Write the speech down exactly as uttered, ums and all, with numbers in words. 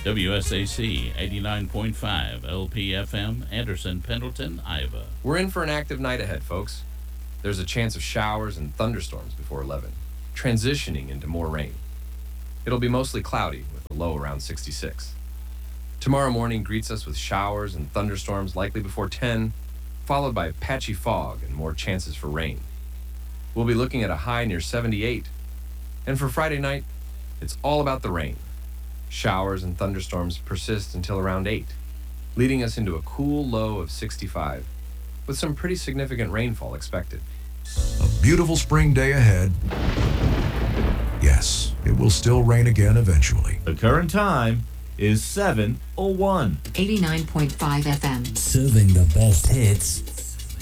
W S A C eighty-nine point five L P F M, Anderson, Pendleton, Iowa. We're in for an active night ahead, folks. There's a chance of showers and thunderstorms before eleven, transitioning into more rain. It'll be mostly cloudy with a low around sixty-six. Tomorrow morning greets us with showers and thunderstorms likely before ten, followed by patchy fog and more chances for rain. We'll be looking at a high near seventy-eight. And for Friday night, it's all about the rain. Showers and thunderstorms persist until around eight, leading us into a cool low of sixty-five, with some pretty significant rainfall expected. A beautiful spring day ahead. Yes, it will still rain again eventually. The current time is seven oh one. eighty-nine point five F M. Serving the best hits